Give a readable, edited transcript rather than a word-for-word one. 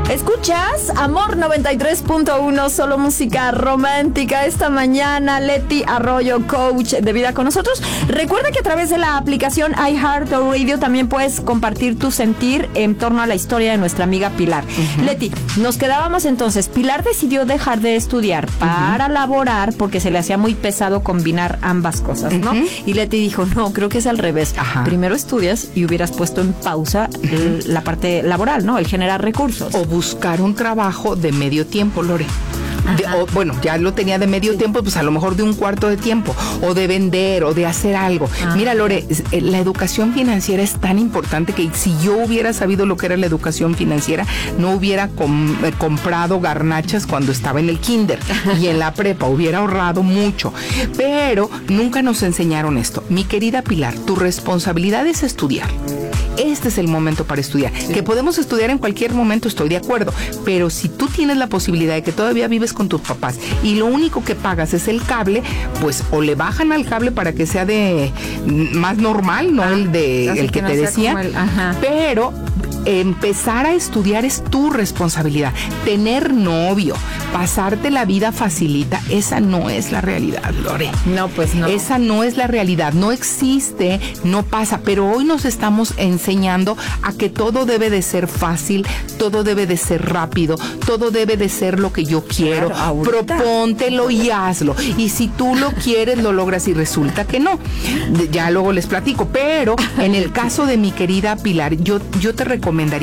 Escuchas Amor 93.1, solo música romántica. Esta mañana Leti Arroyo, coach de vida con nosotros. Recuerda que a través de la aplicación iHeartRadio también puedes compartir tu sentir en torno a la historia de nuestra amiga Pilar. Leti, nos quedábamos entonces. Pilar decidió dejar de estudiar para laborar porque se le hacía muy pesado combinar ambas cosas, ¿no? Y Leti dijo, no, creo que es al revés. Primero estudias y hubieras puesto en pausa la parte laboral, ¿no? El generar recursos. O buscar un trabajo de medio tiempo, Lore. Bueno, ya lo tenía de medio tiempo, pues a lo mejor de un cuarto de tiempo, o de vender, o de hacer algo. Mira, Lore, la educación financiera es tan importante que si yo hubiera sabido lo que era la educación financiera, no hubiera comprado garnachas cuando estaba en el kinder y en la prepa, hubiera ahorrado mucho. Pero nunca nos enseñaron esto. Mi querida Pilar, tu responsabilidad es estudiar. Este es el momento para estudiar. Sí. Que podemos estudiar en cualquier momento, estoy de acuerdo, pero si tú tienes la posibilidad de que todavía vives con tus papás y lo único que pagas es el cable, pues o le bajan al cable para que sea de más normal, no el que te decía, pero empezar a estudiar es tu responsabilidad. Tener novio, pasarte la vida facilita, esa no es la realidad, Lore. No, pues no. Esa no es la realidad, no existe, no pasa, pero hoy nos estamos enseñando a que todo debe de ser fácil, todo debe de ser rápido, todo debe de ser lo que yo quiero. Claro, propóntelo y hazlo. Y si tú lo quieres, lo logras y resulta que no. Ya luego les platico, pero en el caso de mi querida Pilar, yo te recomendaría